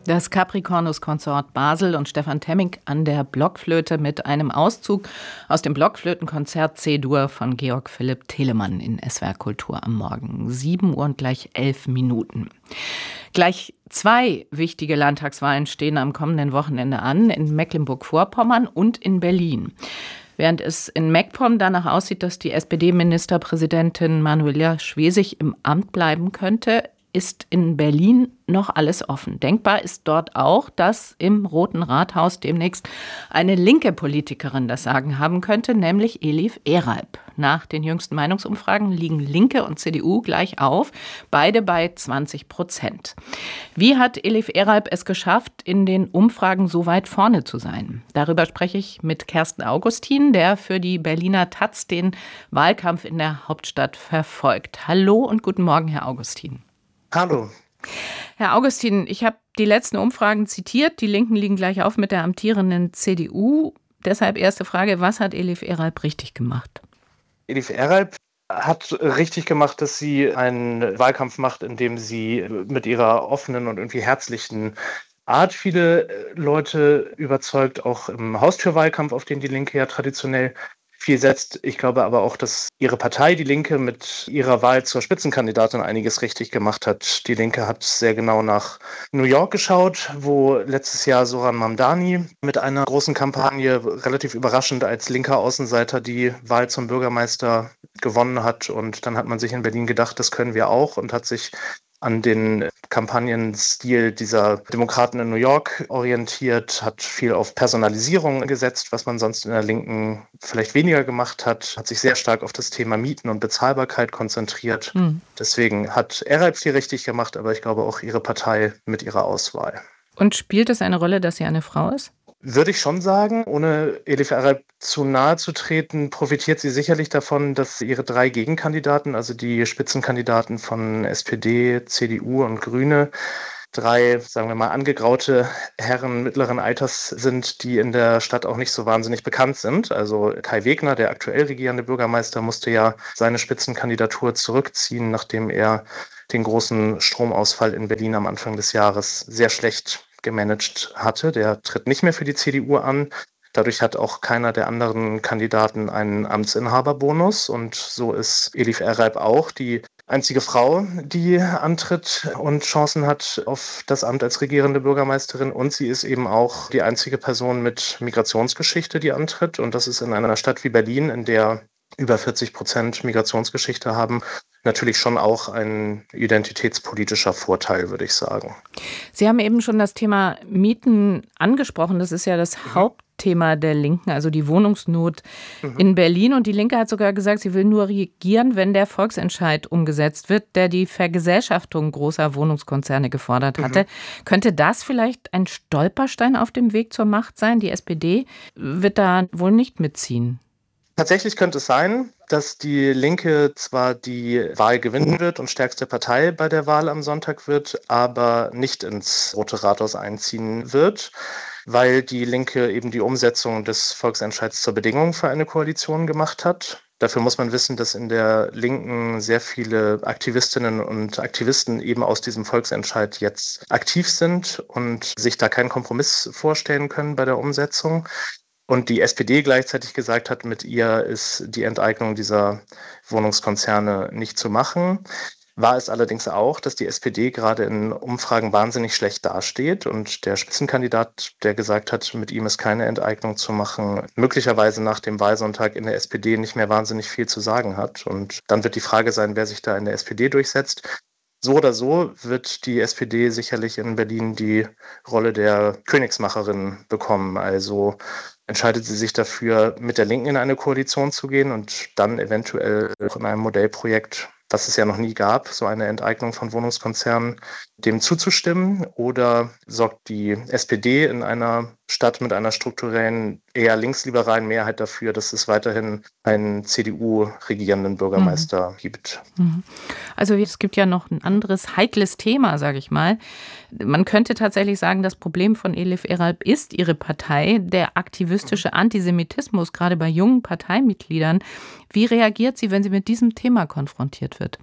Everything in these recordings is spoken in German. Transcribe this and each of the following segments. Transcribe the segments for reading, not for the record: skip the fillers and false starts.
Das Capricornus-Konsort Basel und Stefan Temming an der Blockflöte mit einem Auszug aus dem Blockflötenkonzert C-Dur von Georg Philipp Telemann in SWR Kultur am Morgen. 7 Uhr und gleich 11 Minuten. Gleich 2 wichtige Landtagswahlen stehen am kommenden Wochenende an, in Mecklenburg-Vorpommern und in Berlin. Während es in MacPom danach aussieht, dass die SPD-Ministerpräsidentin Manuela Schwesig im Amt bleiben könnte, ist in Berlin noch alles offen. Denkbar ist dort auch, dass im Roten Rathaus demnächst eine linke Politikerin das Sagen haben könnte, nämlich Elif Eralp. Nach den jüngsten Meinungsumfragen liegen Linke und CDU gleich auf, beide bei 20%. Wie hat Elif Eralp es geschafft, in den Umfragen so weit vorne zu sein? Darüber spreche ich mit Kersten Augustin, der für die Berliner Taz den Wahlkampf in der Hauptstadt verfolgt. Hallo und guten Morgen, Herr Augustin. Hallo. Herr Augustin, ich habe die letzten Umfragen zitiert. Die Linken liegen gleich auf mit der amtierenden CDU. Deshalb erste Frage, was hat Elif Eralp richtig gemacht? Elif Eralp hat richtig gemacht, dass sie einen Wahlkampf macht, in dem sie mit ihrer offenen und irgendwie herzlichen Art viele Leute überzeugt, auch im Haustürwahlkampf, auf den die Linke ja traditionell viel setzt. Ich glaube aber auch, dass ihre Partei, die Linke, mit ihrer Wahl zur Spitzenkandidatin einiges richtig gemacht hat. Die Linke hat sehr genau nach New York geschaut, wo letztes Jahr Zoran Mamdani mit einer großen Kampagne relativ überraschend als linker Außenseiter die Wahl zum Bürgermeister gewonnen hat. Und dann hat man sich in Berlin gedacht, das können wir auch, und hat sich an den Kampagnenstil dieser Demokraten in New York orientiert, hat viel auf Personalisierung gesetzt, was man sonst in der Linken vielleicht weniger gemacht hat sich sehr stark auf das Thema Mieten und Bezahlbarkeit konzentriert. Deswegen hat Eralp viel richtig gemacht, aber ich glaube auch ihre Partei mit ihrer Auswahl. Und spielt es eine Rolle, dass sie eine Frau ist? Würde ich schon sagen. Ohne Elif Eralp zu nahe zu treten, profitiert sie sicherlich davon, dass ihre 3 Gegenkandidaten, also die Spitzenkandidaten von SPD, CDU und Grüne, 3, sagen wir mal, angegraute Herren mittleren Alters sind, die in der Stadt auch nicht so wahnsinnig bekannt sind. Also Kai Wegner, der aktuell regierende Bürgermeister, musste ja seine Spitzenkandidatur zurückziehen, nachdem er den großen Stromausfall in Berlin am Anfang des Jahres sehr schlecht gemanagt hatte. Der tritt nicht mehr für die CDU an. Dadurch hat auch keiner der anderen Kandidaten einen Amtsinhaberbonus. Und so ist Elif Eralp auch die einzige Frau, die antritt und Chancen hat auf das Amt als regierende Bürgermeisterin. Und sie ist eben auch die einzige Person mit Migrationsgeschichte, die antritt. Und das ist in einer Stadt wie Berlin, in der über 40% Migrationsgeschichte haben, natürlich schon auch ein identitätspolitischer Vorteil, würde ich sagen. Sie haben eben schon das Thema Mieten angesprochen. Das ist ja das Hauptthema der Linken, also die Wohnungsnot in Berlin. Und die Linke hat sogar gesagt, sie will nur regieren, wenn der Volksentscheid umgesetzt wird, der die Vergesellschaftung großer Wohnungskonzerne gefordert hatte. Könnte das vielleicht ein Stolperstein auf dem Weg zur Macht sein? Die SPD wird da wohl nicht mitziehen. Tatsächlich könnte es sein, dass die Linke zwar die Wahl gewinnen wird und stärkste Partei bei der Wahl am Sonntag wird, aber nicht ins Rote Rathaus einziehen wird, weil die Linke eben die Umsetzung des Volksentscheids zur Bedingung für eine Koalition gemacht hat. Dafür muss man wissen, dass in der Linken sehr viele Aktivistinnen und Aktivisten eben aus diesem Volksentscheid jetzt aktiv sind und sich da keinen Kompromiss vorstellen können bei der Umsetzung. Und die SPD gleichzeitig gesagt hat, mit ihr ist die Enteignung dieser Wohnungskonzerne nicht zu machen. War es allerdings auch, dass die SPD gerade in Umfragen wahnsinnig schlecht dasteht und der Spitzenkandidat, der gesagt hat, mit ihm ist keine Enteignung zu machen, möglicherweise nach dem Wahlsonntag in der SPD nicht mehr wahnsinnig viel zu sagen hat. Und dann wird die Frage sein, wer sich da in der SPD durchsetzt. So oder so wird die SPD sicherlich in Berlin die Rolle der Königsmacherin bekommen. Also entscheidet sie sich dafür, mit der Linken in eine Koalition zu gehen und dann eventuell auch in einem Modellprojekt, was es ja noch nie gab, so eine Enteignung von Wohnungskonzernen, dem zuzustimmen? Oder sorgt die SPD in einer Stadt mit einer strukturellen, eher linksliberalen Mehrheit dafür, dass es weiterhin einen CDU-regierenden Bürgermeister gibt? Also es gibt ja noch ein anderes heikles Thema, sage ich mal. Man könnte tatsächlich sagen, das Problem von Elif Eralp ist ihre Partei, der aktivistische Antisemitismus, gerade bei jungen Parteimitgliedern. Wie reagiert sie, wenn sie mit diesem Thema konfrontiert wird?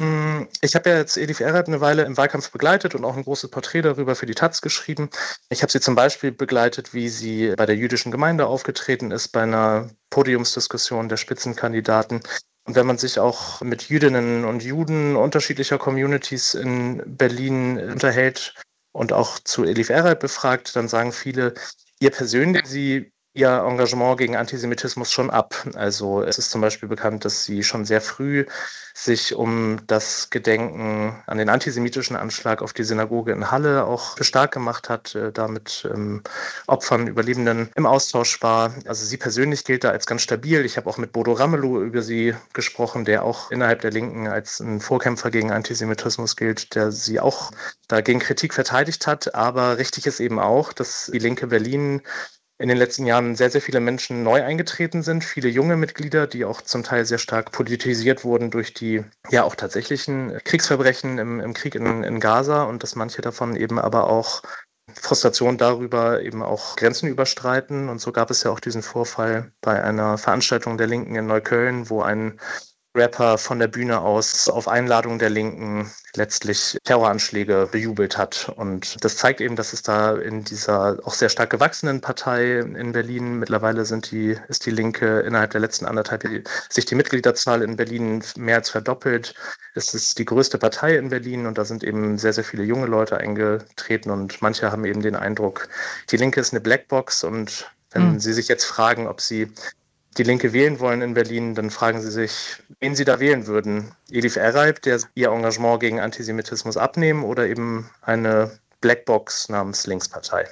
Ich habe ja jetzt Elif Eralp eine Weile im Wahlkampf begleitet und auch ein großes Porträt darüber für die Taz geschrieben. Ich habe sie zum Beispiel begleitet, wie sie bei der jüdischen Gemeinde aufgetreten ist, bei einer Podiumsdiskussion der Spitzenkandidaten. Und wenn man sich auch mit Jüdinnen und Juden unterschiedlicher Communities in Berlin unterhält und auch zu Elif Eralp befragt, dann sagen viele, ihr persönlich, ihr Engagement gegen Antisemitismus schon ab. Also es ist zum Beispiel bekannt, dass sie schon sehr früh sich um das Gedenken an den antisemitischen Anschlag auf die Synagoge in Halle auch stark gemacht hat, da mit Opfern, Überlebenden im Austausch war. Also sie persönlich gilt da als ganz stabil. Ich habe auch mit Bodo Ramelow über sie gesprochen, der auch innerhalb der Linken als ein Vorkämpfer gegen Antisemitismus gilt, der sie auch dagegen Kritik verteidigt hat. Aber richtig ist eben auch, dass die Linke Berlin in den letzten Jahren sehr, sehr viele Menschen neu eingetreten sind, viele junge Mitglieder, die auch zum Teil sehr stark politisiert wurden durch die ja auch tatsächlichen Kriegsverbrechen im Krieg in Gaza und dass manche davon eben aber auch Frustration darüber eben auch Grenzen überstreiten. Und so gab es ja auch diesen Vorfall bei einer Veranstaltung der Linken in Neukölln, wo ein Rapper von der Bühne aus auf Einladung der Linken letztlich Terroranschläge bejubelt hat. Und das zeigt eben, dass es da in dieser auch sehr stark gewachsenen Partei in Berlin, mittlerweile ist die Linke innerhalb der letzten sich die Mitgliederzahl in Berlin mehr als verdoppelt. Es ist die größte Partei in Berlin und da sind eben sehr, sehr viele junge Leute eingetreten und manche haben eben den Eindruck, die Linke ist eine Blackbox und wenn Sie sich jetzt fragen, ob Sie die Linke wählen wollen in Berlin, dann fragen Sie sich, wen Sie da wählen würden. Elif Eralp, der ihr Engagement gegen Antisemitismus abnehmen oder eben eine Blackbox namens Linkspartei.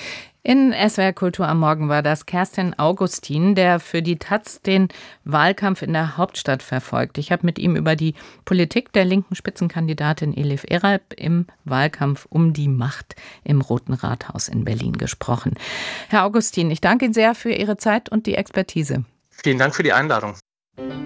In SWR Kultur am Morgen war das Kerstin Augustin, der für die Taz den Wahlkampf in der Hauptstadt verfolgt. Ich habe mit ihm über die Politik der linken Spitzenkandidatin Elif Eralp im Wahlkampf um die Macht im Roten Rathaus in Berlin gesprochen. Herr Augustin, ich danke Ihnen sehr für Ihre Zeit und die Expertise. Vielen Dank für die Einladung.